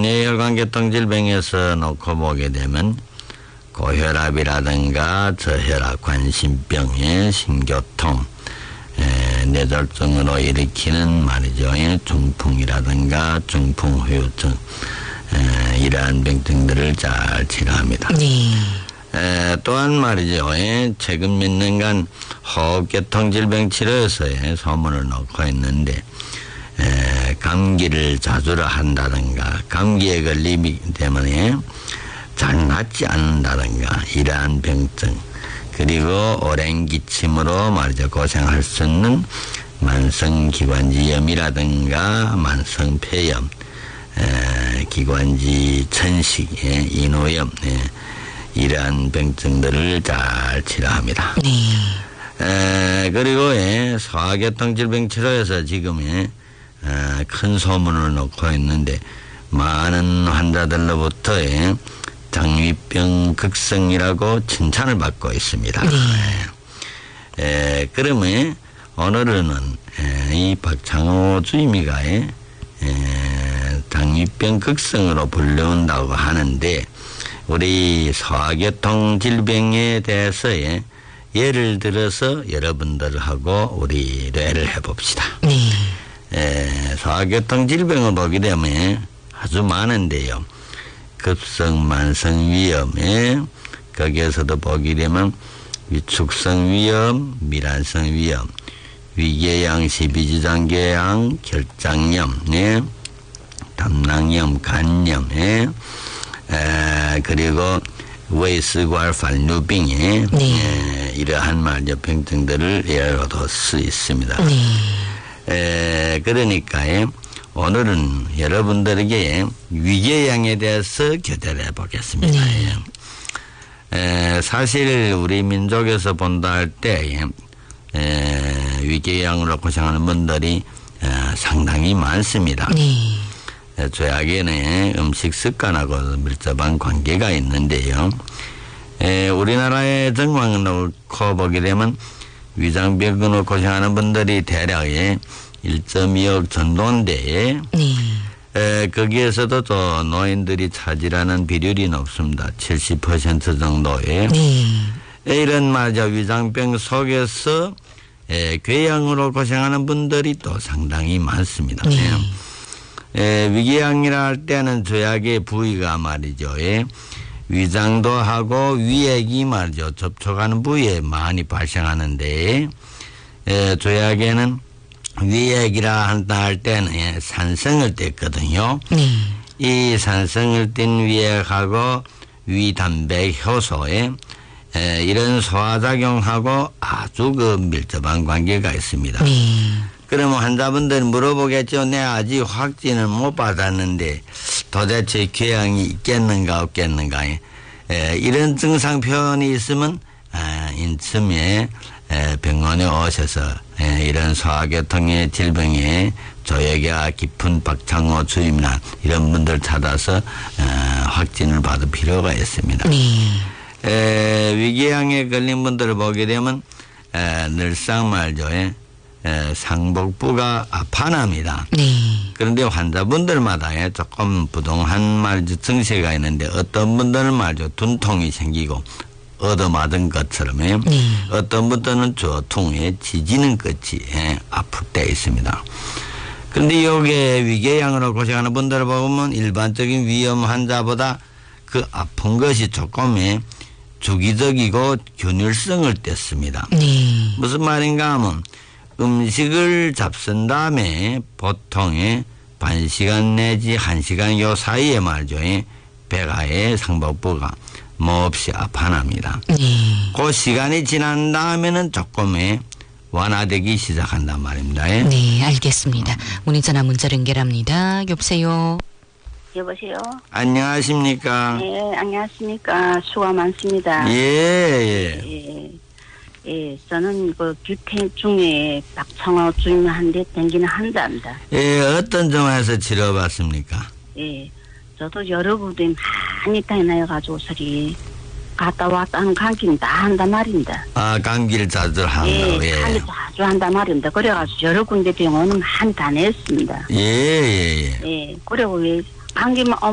심뇌혈관계통 질병에서 놓고 보게 되면 고혈압이라든가 저혈압, 관심병, 심교통, 뇌졸중으로 일으키는 말이죠. 중풍이라든가 중풍후유증, 이러한 병증들을 잘 치료합니다. 또한 말이죠. 최근 몇 년간 호흡계통 질병 치료에서 소문을 놓고 있는데 감기를 자주 한다든가 감기에 걸리기 때문에 잘 낫지 않는다든가 이러한 병증, 그리고 오랜 기침으로 말이죠 고생할 수 있는 만성기관지염이라든가 만성폐염, 기관지 천식, 인후염, 이러한 병증들을 잘 치료합니다. 그리고 소화계통 질병 치료에서 지금 큰 소문을 놓고 있는데 많은 환자들로부터 장위병 극성이라고 칭찬을 받고 있습니다. 그러면 오늘은 이 박창호 주임이가 장위병 극성으로 불려온다고 하는데 우리 소화계통 질병에 대해서 예를 들어서 여러분들하고 우리 뇌를 해봅시다. 소화계통 질병을 보게 되면 아주 많은데요. 급성 만성 위염에 거기에서도 보게 되면 위축성 위염, 미란성 위염, 위궤양, 십이지장궤양, 결장염, 담낭염, 간염, 그리고 웨이스괄 발류병, 이러한 말이죠 병증들을 예로 들 수 있습니다. 그러니까 오늘은 여러분들에게 위궤양에 대해서 교대를 해보겠습니다. 사실 우리 민족에서 본다 할 때 위궤양으로 고생하는 분들이 상당히 많습니다. 죄악에는 음식 습관하고 밀접한 관계가 있는데요. 우리나라의 정황을 놓고 보게 되면 위장병으로 고생하는 분들이 대략 1.2억 정도인데 거기에서도 또 노인들이 차지하는 비율이 높습니다. 70% 정도에. 이런 말이죠. 위장병 속에서 궤양으로 고생하는 분들이 또 상당히 많습니다. 위궤양이라 할 때는 죄악의 부위가 말이죠. 위장도 하고 위액이 말이죠. 접촉하는 부위에 많이 발생하는데 죄악에는 위액이라 한다 할 때는 산성을 뗐거든요. 이 산성을 띤 위액하고 위단백 효소에 이런 소화작용하고 아주 밀접한 관계가 있습니다. 그러면 환자분들은 물어보겠죠. 내가 아직 확진을 못 받았는데 도대체 궤양이 있겠는가 없겠는가. 이런 증상 표현이 있으면 인쯤에 병원에 오셔서 이런 소화계통의 질병에 조예가 깊은 박창호 주임이나 이런 분들 찾아서 확진을 받을 필요가 있습니다. 위궤양에 걸린 분들을 보게 되면 늘상 말죠. 상복부가 아파납니다. 그런데 환자분들마다 조금 부동한 말죠 증세가 있는데 어떤 분들은 말죠 둔통이 생기고 얻어맞은 것처럼 어떤 분들은 조통에 지지는 끝이 아플 때 있습니다. 그런데 여기에 위궤양으로 고생하는 분들을 보면 일반적인 위염 환자보다 그 아픈 것이 조금 주기적이고 균일성을 뗐습니다. 무슨 말인가 하면 음식을 잡순 다음에 보통 반 시간 내지 1시간 요 사이에 말이죠. 배가의 상복부가 몹시 아파납니다. 그 시간이 지난 다음에는 조금 완화되기 시작한단 말입니다. 네, 알겠습니다. 문의전화 문자 연결합니다. 여보세요. 여보세요. 안녕하십니까. 네, 안녕하십니까. 수고 많습니다. 저는 그 규태 중에 박창호 주임한테 댕기는 환자입니다. 어떤 점에서 치료받습니까? 저도 여러 군데 많이 다녀가지고 소리 갔다 왔다 하는 감기는 다 한단 말입니다. 아, 감기를 자주 하고. 감기 자주 한단 말입니다. 그래가지고 여러 군데 병원은 많이 다녔습니다. 예. 그리고 왜 감기만